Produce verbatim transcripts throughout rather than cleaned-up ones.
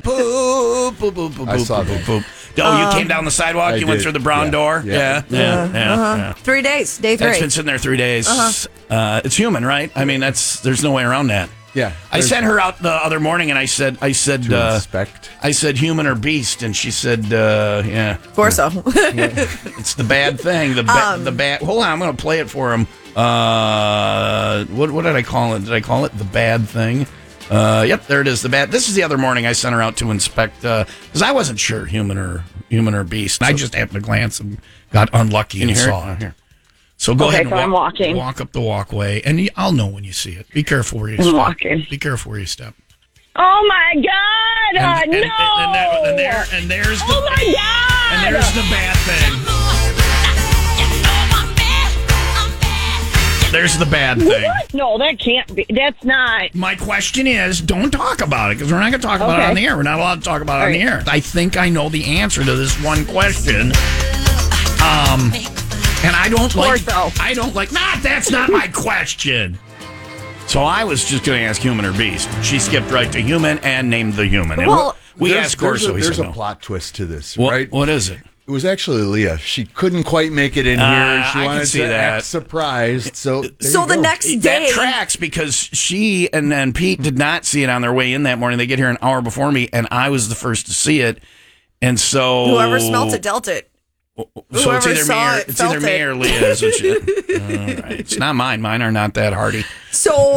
poop, poop, poop, poop, I saw poop, that. poop. Oh, you Um, came down the sidewalk? I You went did. through the brown Yeah. door? Yeah. Yeah, yeah, yeah. Uh-huh. yeah. Three days, day three. That's been sitting there three days. Uh-huh. Uh, it's human, right? I mean, that's there's no way around that. Yeah. I sent her out the other morning, and I said, I said, To uh, inspect. I said, human or beast, and she said, uh, yeah, Of course so. it's the bad thing. The ba- Um, the bad. Hold on, I'm going to play it for him. Uh, what what did I call it? Did I call it the bad thing? Uh, yep, there it is. The bad. This is the other morning I sent her out to inspect because I wasn't sure human or human or beast. I just happened to glance and got unlucky and saw it. Here. So go Okay, ahead and so walk, I'm walking. walk up the walkway, and you, I'll know when you see it. Be careful where you I'm step. walking. Be careful where you step. Oh my God! And, uh, and, no! and, and, there, and, there, and there's the Oh my God! and there's the bad thing. There's the bad thing. What? No, that can't be. That's not. My question is, don't talk about it because we're not going to talk about Okay. it on the air. We're not allowed to talk about it All on the right. air. I think I know the answer to this one question. Um, and I don't like. so. I don't like. Nah, that's not my question. So I was just going to ask human or beast. She skipped right to human and named the human. And Well, we There's- asked there's Corso. a, He there's said a no. plot twist to this, What, right? what is it? It was actually Leah. She couldn't quite make it in Uh, here. She I can wanted see to that. act surprised. So, there So you the go. next That day, tracks because she and then Pete did not see it on their way in that morning. They get here an hour before me, and I was the first to see it. And so whoever smelt it dealt it. So it's whoever either me saw or it it's either felt me it. or Leah's. And shit. All right. It's not mine. Mine are not that hardy. So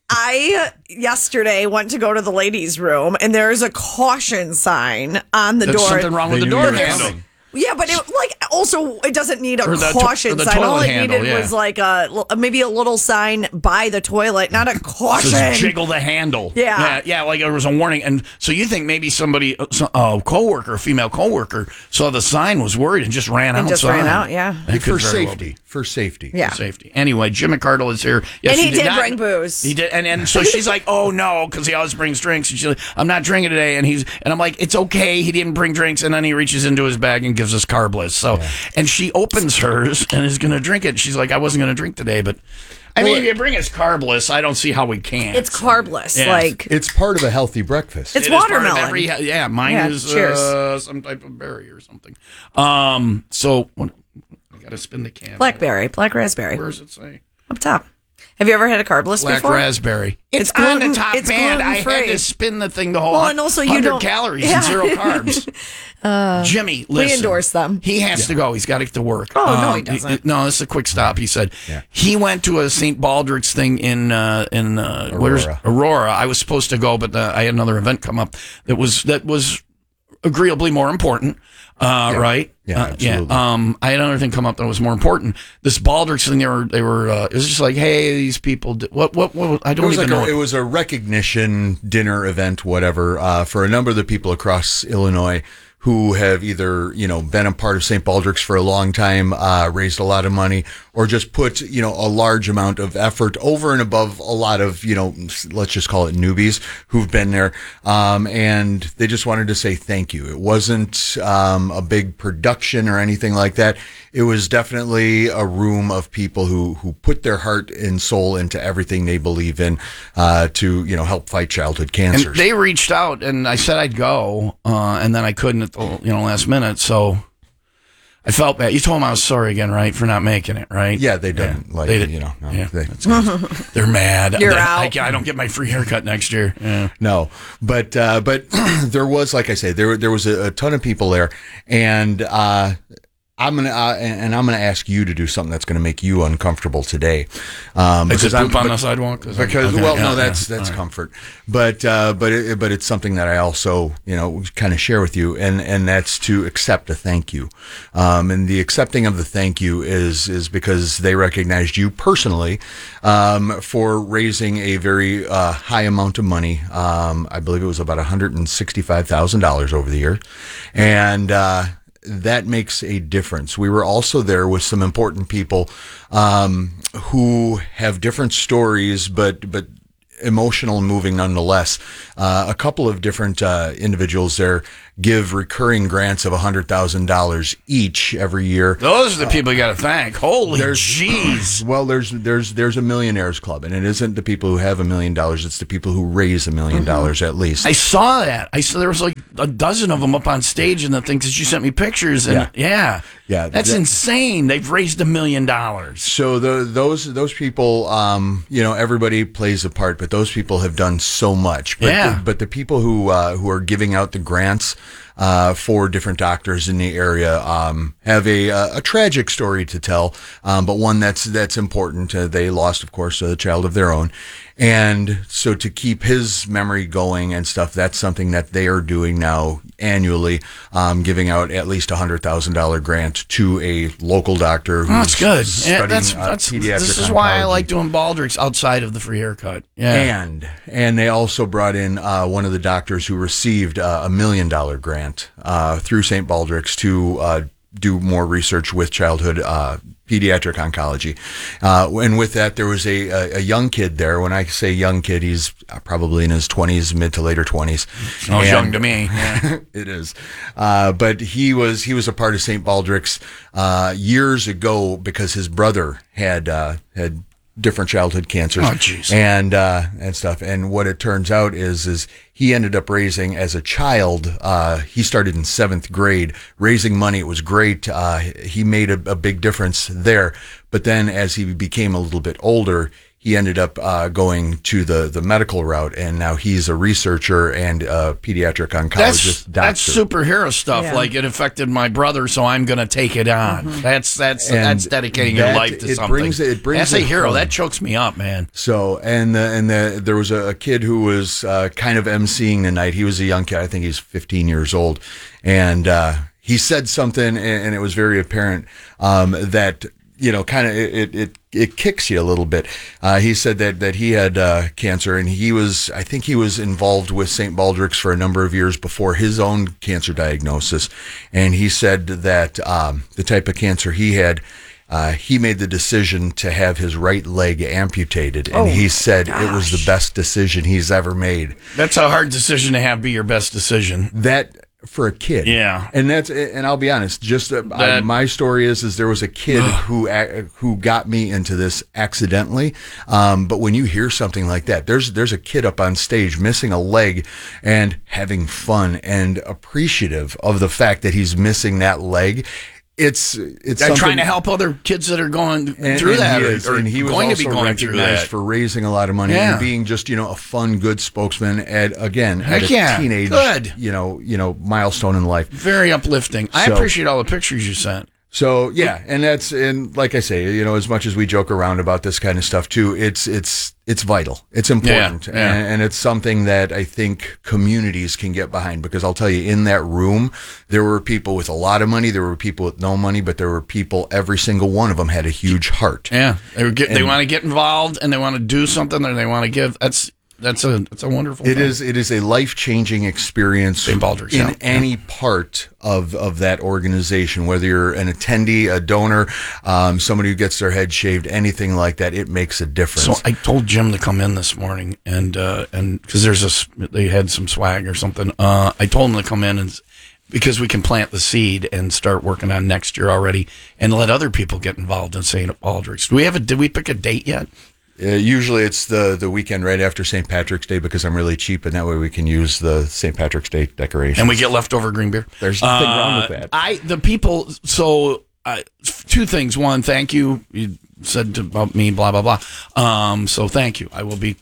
I yesterday went to go to the ladies' room, and there's a caution sign on the There's door. something wrong with They the knew door you were handle. coming. Yeah, but it like also it doesn't need a Or the to- caution or the sign. All toilet it handle, needed yeah. was like a maybe a little sign by the toilet, not a caution. Just jiggle the handle. Yeah. yeah, yeah. Like there was a warning, and so you think maybe somebody, a uh, coworker, a female coworker, saw the sign, was worried, and just ran And outside. just ran out, yeah. That For could very well safety. be. For safety. Yeah. Safety. Anyway, Jim McCardle is here. Yes, And he did not- bring booze. He did, and and so she's like, "Oh no," because he always brings drinks. And she's like, "I'm not drinking today," and he's and I'm like, "It's okay." He didn't bring drinks, and then he reaches into his bag and gives us carbless. So, and she opens hers and is gonna drink it. She's like, "I wasn't gonna drink today, but." I mean, if you bring us carbless, I don't see how we can't. It's carbless, Yeah. like It's part of a healthy breakfast. It's It is part of watermelon. every- yeah, mine Yeah, is cheers. uh, some type of berry or something. Um, so what, I got to spin the can. blackberry, black raspberry, Where does it say? up top. Have you ever had a carbless Black before? raspberry. It's, It's on gluten- the top it's band. I had gluten-free. to spin the thing the whole Well, and also you one hundred don't- calories Yeah. and zero carbs. Jimmy, listen. we endorse them. He has to go. He's got to get to work. Oh, no, he doesn't. no, this is a quick stop. He said he went to a Saint Baldrick's thing in uh, in uh, where's Aurora. Aurora. I was supposed to go, but uh, I had another event come up that was that was agreeably more important. Uh, right? Yeah, Uh, absolutely. Um, I had another thing come up that was more important. This Baldrick's thing, they were, they were. Uh, it was just like, hey, these people. Did, what, what, what? I It don't was even like know. a, it was a recognition dinner event, whatever, uh, for a number of the people across Illinois who have either, you know, been a part of Saint Baldrick's for a long time, uh, raised a lot of money, or just put, you know, a large amount of effort over and above a lot of, you know, let's just call it newbies who've been there. Um, and they just wanted to say thank you. It wasn't, um, a big production or anything like that. It was definitely a room of people who, who put their heart and soul into everything they believe in, uh, to, you know, help fight childhood cancers. And they reached out, and I said I'd go, uh, and then I couldn't at the you know last minute. So I felt bad. You told them I was sorry again, right, for not making it, right? Yeah, they don't like They it, did- you know. No, yeah, they- that's good. They're mad. You're They're- out. I, I don't get my free haircut next year. Yeah. no, but uh, but there was, like I say, there there was a, a ton of people there, and uh, I'm gonna uh, and, and I'm gonna ask you to do something that's gonna make you uncomfortable today. Um, Is it I'm- poop on but- the sidewalk? Because Okay, well, yeah, no, yeah. that's that's All right. comfort, but uh, but it, but it's something that I also you know kind of share with you, and and that's to accept a thank you, um, and the accepting of the thank you is is because they recognized you personally um, for raising a very uh, high amount of money. Um, I believe it was about one hundred and sixty five thousand dollars over the year, and. Uh, that makes a difference. We were also there with some important people um, who have different stories, but but emotional and moving nonetheless. Uh, a couple of different uh, individuals there give recurring grants of one hundred thousand dollars each every year. Those are the people you got to thank. Holy There's- jeez. Well, there's there's there's a millionaires club, and it isn't the people who have a million dollars; it's the people who raise a million dollars at least. I saw that. I saw there was like a dozen of them up on stage in the thing because you sent me pictures. And yeah, Yeah. Yeah, that's that- insane. They've raised a million dollars. So the, those those people, um, you know, everybody plays a part, but those people have done so much. But Yeah. The, but the people who uh, who are giving out the grants uh, for different doctors in the area um, have a a tragic story to tell, um, but one that's that's important. Uh, they lost, of course, a child of their own. And so to keep his memory going and stuff, that's something that they are doing now annually, um, giving out at least a hundred thousand dollar grant to a local doctor. Who's Oh, that's good. Yeah, studying, that's uh, that's. pediatric This is why I oncology. like doing Baldrick's outside of the free haircut. Yeah. And and they also brought in uh, one of the doctors who received uh, a million dollar grant uh, through Saint Baldrick's to uh, do more research with childhood uh, pediatric oncology. Uh, and with that, there was a, a, a young kid there. When I say young kid, he's probably in his twenties, mid to later twenties. Sounds young to me. Yeah. It is. Uh, but he was he was a part of Saint Baldrick's uh, years ago because his brother had uh, had different childhood cancers Oh, jeez. and uh, and stuff. And what it turns out is is he ended up raising as a child. Uh, he started in seventh grade, raising money. It was great. Uh, he made a, a big difference there. But then as he became a little bit older, he ended up uh, going to the, the medical route, and now he's a researcher and a pediatric oncologist. That's that's doctor. superhero stuff. Yeah. Like it affected my brother, so I'm going to take it on. That's that's And that's dedicating your that- life to it something. brings it- it brings that's a it hero. home. That chokes me up, man. So and the, and the, there was a, a kid who was uh, kind of emceeing the night. He was a young kid. I think he's fifteen years old, and uh, he said something, and, and it was very apparent um, that you know, kind of it, it it kicks you a little bit. Uh, he said that that he had uh, cancer, and he was I think he was involved with Saint Baldrick's for a number of years before his own cancer diagnosis, and he said that um, the type of cancer he had. Uh, he made the decision to have his right leg amputated, and Oh, he said it was the gosh. best decision he's ever made. That's a hard decision to have be your best decision. That for a kid, Yeah. and that's and I'll be honest. Just uh, I, That- my story is is there was a kid who ac- who got me into this accidentally. Um, but when you hear something like that, there's there's a kid up on stage missing a leg and having fun and appreciative of the fact that he's missing that leg. It's it's I'm trying something- to help other kids that are going and, through and that he or, is, or and he was going to also be going through recognized that. for raising a lot of money Yeah. and being just you know a fun, good spokesman at again at Heck a yeah. teenage Good. you know you know milestone in life. Very uplifting. I So- appreciate all the pictures you sent. So yeah, and that's and like I say, you know, as much as we joke around about this kind of stuff too, it's it's it's vital, it's important, Yeah, yeah. And, and it's something that I think communities can get behind. Because I'll tell you, in that room, there were people with a lot of money, there were people with no money, but there were people. Every single one of them had a huge heart. Yeah, they were get, they And- want to get involved and they want to do something or they want to give. That's that's a that's a wonderful. It thing. is it is a life changing experience Saint Baldrick's, in yeah. any part of of that organization, whether you're an attendee, a donor, um, somebody who gets their head shaved, anything like that. It makes a difference. So I told Jim to come in this morning, and uh, and because there's a s- they had some swag or something. Uh, I told him to come in and s- because we can plant the seed and start working on next year already, and let other people get involved in Saint Baldrick's. Do we have a? Did we pick a date yet? Uh, usually it's the, the weekend right after Saint Patrick's Day because I'm really cheap, and that way we can use the Saint Patrick's Day decorations. And we get leftover green beer. There's nothing wrong with that. I the people. So uh, two things. One, thank you. You said about me, blah blah blah. Um, so thank you. I will be.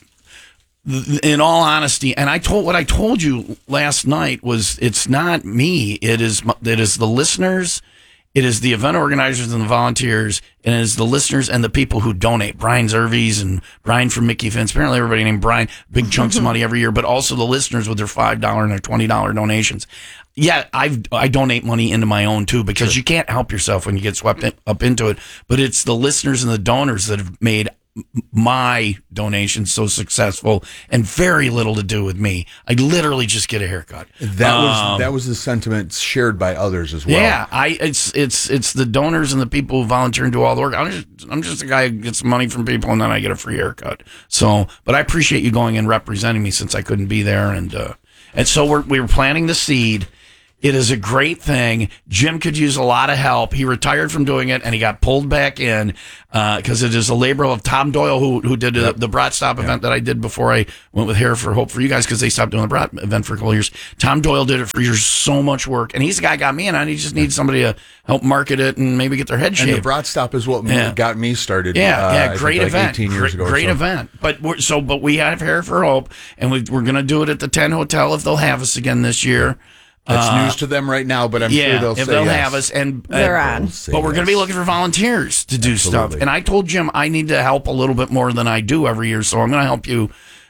In all honesty, and I told what I told you last night was it's not me. It is m- it is the listeners. It is the event organizers and the volunteers, and it is the listeners and the people who donate. Brian Zervies and Brian from Mickey Fence. Apparently everybody named Brian, big chunks of money every year, but also the listeners with their five dollars and their twenty dollars donations. Yeah, I I donate money into my own too, because you can't help yourself when you get swept in, up into it. But it's the listeners and the donors that have made my donation so successful and very little to do with me. I literally just get a haircut. That Um, was that was the sentiment shared by others as well. Yeah, I it's it's it's the donors and the people who volunteer and do all the work. I'm just I'm just a guy who gets money from people and then I get a free haircut. So, but I appreciate you going and representing me since I couldn't be there, and uh, and so we're we were planting the seed. It is a great thing. Jim could use a lot of help. He retired from doing it, and he got pulled back in because uh, it is a labor of Tom Doyle, who who did yep. the, the Brat Stop yep. event that I did before I went with Hair for Hope for you guys because they stopped doing the Brat event for a couple of years. Tom Doyle did it for years, so much work, and he's the guy who got me in, and he just needs somebody to help market it and maybe get their head shaved. And the Brat Stop is what Yeah. got me started. Yeah, uh, yeah, I great think like event. eighteen years great ago. or great so. event. But we're, so, but we have Hair for Hope, and we, we're going to do it at the Ten Hotel if they'll have us again this year. That's Uh, news to them right now, but I'm yeah, sure they'll if say they'll yes. have us, and uh, They're on. Say but we're going to be yes. looking for volunteers to do stuff. Absolutely. And I told Jim I need to help a little bit more than I do every year, so I'm going to help you